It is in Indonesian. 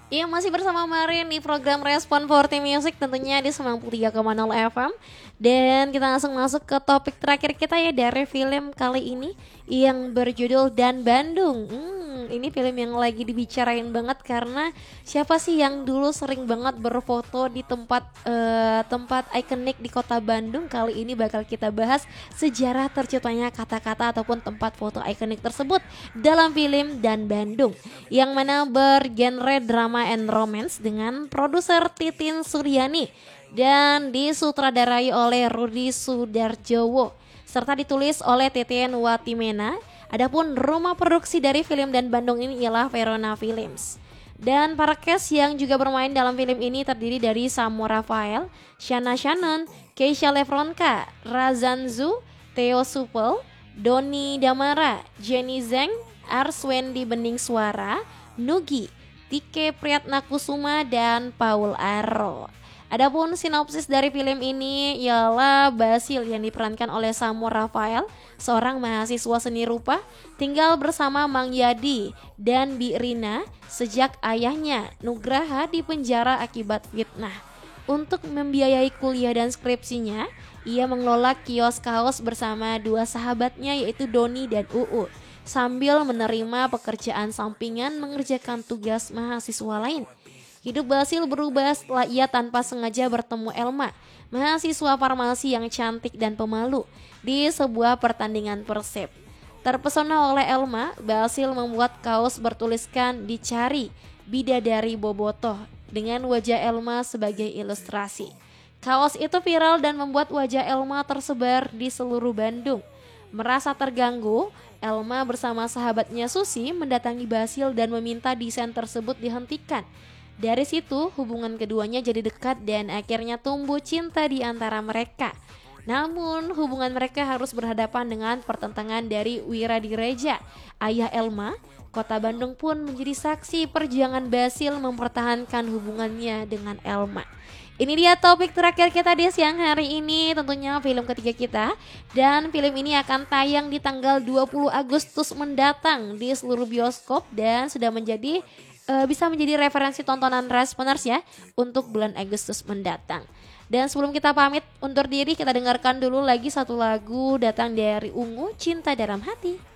Iya, masih bersama Marin di program Respon 40 Music, tentunya di 93,0 FM. Dan kita langsung masuk ke topik terakhir kita ya dari film kali ini yang berjudul Dan Bandung. Ini film yang lagi dibicarain banget karena siapa sih yang dulu sering banget berfoto di tempat ikonik di kota Bandung. Kali ini bakal kita bahas sejarah terciptanya kata-kata ataupun tempat foto ikonik tersebut dalam film Dan Bandung, yang mana bergenre drama and romance dengan produser Titin Suryani dan disutradarai oleh Rudi Sudarjowo serta ditulis oleh Titian Watimena. Adapun rumah produksi dari film Dan Bandung ini ialah Verona Films. Dan para cast yang juga bermain dalam film ini terdiri dari Samo Rafael, Shana Shannon, Keisha Lefronka, Razanzu, Theo Supel, Doni Damara, Jenny Zeng, Arswendi Bening Suara, Nugi, Tike Priyatnakusuma, dan Paul Arro. Adapun sinopsis dari film ini ialah Basil yang diperankan oleh Samo Rafael, seorang mahasiswa seni rupa, tinggal bersama Mang Yadi dan Bi Rina sejak ayahnya Nugraha dipenjara akibat fitnah. Untuk membiayai kuliah dan skripsinya, ia mengelola kios kaos bersama dua sahabatnya yaitu Doni dan Uu, sambil menerima pekerjaan sampingan mengerjakan tugas mahasiswa lain. Hidup Basil berubah setelah ia tanpa sengaja bertemu Elma, mahasiswa farmasi yang cantik dan pemalu, di sebuah pertandingan persib. Terpesona oleh Elma, Basil membuat kaos bertuliskan "Dicari Bidadari Bobotoh" dengan wajah Elma sebagai ilustrasi. Kaos itu viral dan membuat wajah Elma tersebar di seluruh Bandung. Merasa terganggu, Elma bersama sahabatnya Susi mendatangi Basil dan meminta desain tersebut dihentikan. Dari situ hubungan keduanya jadi dekat dan akhirnya tumbuh cinta di antara mereka. Namun hubungan mereka harus berhadapan dengan pertentangan dari Wiradireja, ayah Elma. Kota Bandung pun menjadi saksi perjuangan Basil mempertahankan hubungannya dengan Elma. Ini dia topik terakhir kita di siang hari ini, tentunya film ketiga kita. Dan film ini akan tayang di tanggal 20 Agustus mendatang di seluruh bioskop dan sudah bisa menjadi referensi tontonan Responers ya untuk bulan Agustus mendatang. Dan sebelum kita pamit undur diri, kita dengarkan dulu lagi satu lagu datang dari Ungu, Cinta Dalam Hati.